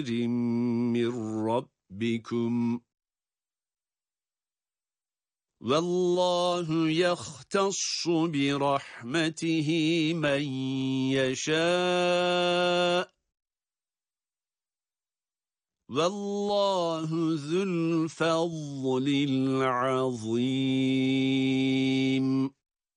min rabbikum. Vallahu yahtassu bi rahmetihi men yeşâ. Vallahu zul fadlil azim.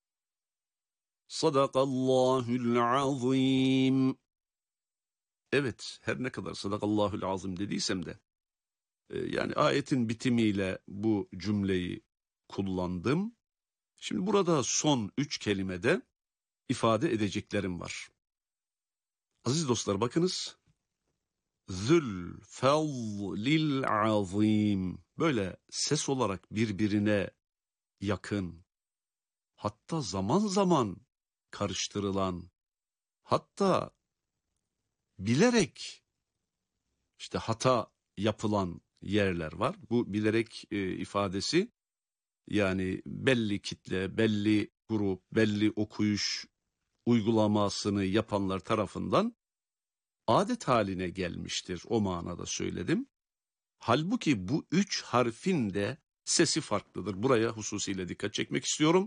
Sadakallahul azim. Evet, her ne kadar sadakallahul azim dediysem de yani ayetin bitimiyle bu cümleyi kullandım. Şimdi burada son 3 kelimede ifade edeceklerim var. Aziz dostlar bakınız. Zül fadlil azim. Böyle ses olarak birbirine yakın, hatta zaman zaman karıştırılan, hatta bilerek işte hata yapılan yerler var. Bu bilerek ifadesi yani belli kitle, belli grup, belli okuyuş uygulamasını yapanlar tarafından adet haline gelmiştir. O manada söyledim. Halbuki bu 3 harfin de sesi farklıdır. Buraya hususiyle dikkat çekmek istiyorum.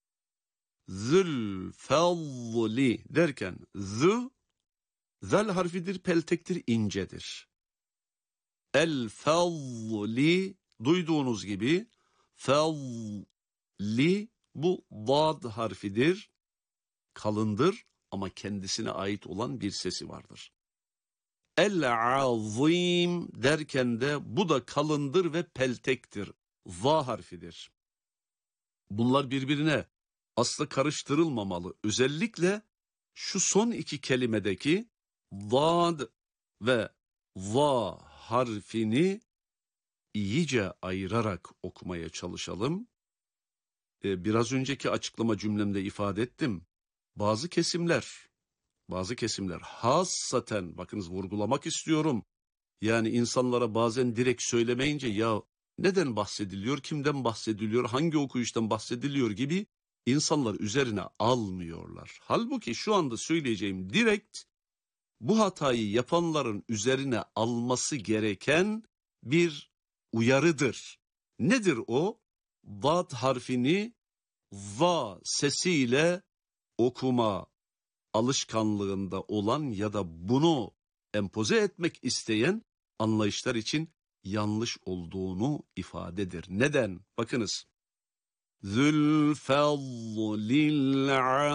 Zül fadli derken zal harfidir, peltektir, incedir. El fadli duyduğunuz gibi fadli bu dad harfidir, kalındır ama kendisine ait olan bir sesi vardır. El-azim derken de bu da kalındır ve peltektir. Va harfidir. Bunlar birbirine asla karıştırılmamalı. Özellikle şu son 2 kelimedeki dad ve va harfini iyice ayırarak okumaya çalışalım. Biraz önceki açıklama cümlemde ifade ettim. Bazı kesimler hassaten bakınız vurgulamak istiyorum. Yani insanlara bazen direkt söylemeyince ya neden bahsediliyor, kimden bahsediliyor, hangi okuyuştan bahsediliyor gibi insanlar üzerine almıyorlar. Halbuki şu anda söyleyeceğim direkt bu hatayı yapanların üzerine alması gereken bir uyarıdır. Nedir o? Dad harfini va sesiyle okuma alışkanlığında olan ya da bunu empoze etmek isteyen anlayışlar için yanlış olduğunu ifadedir. Neden? Bakınız. Zül fadlil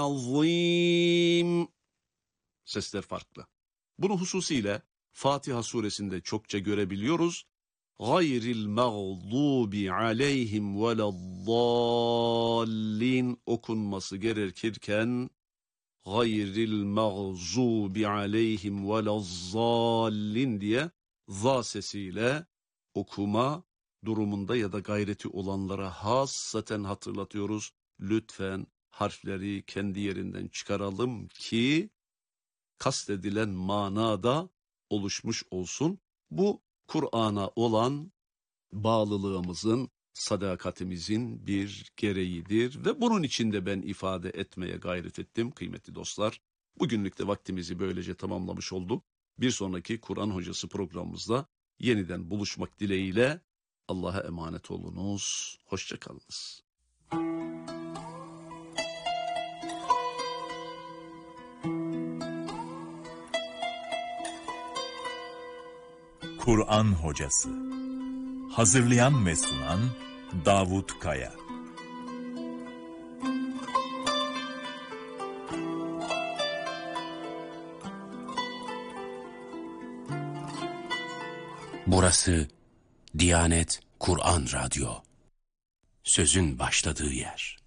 azim. Sesler farklı. Bunu hususiyle Fatiha suresinde çokça görebiliyoruz. Gayril mağdubi aleyhim veleddallin okunması gerekirken gayril mağzubi aleyhim velezzallin diye za sesiyle okuma durumunda ya da gayreti olanlara hassaten hatırlatıyoruz. Lütfen harfleri kendi yerinden çıkaralım ki kastedilen manada oluşmuş olsun. Bu Kur'an'a olan bağlılığımızın, sadakatimizin bir gereğidir ve bunun için de ben ifade etmeye gayret ettim kıymetli dostlar. Bugünlük de vaktimizi böylece tamamlamış olduk. Bir sonraki Kur'an Hocası programımızda yeniden buluşmak dileğiyle Allah'a emanet olunuz. Hoşça kalınız. Kur'an Hocası. Hazırlayan ve sunan Davut Kaya. Burası Diyanet Kur'an Radyo. Sözün başladığı yer.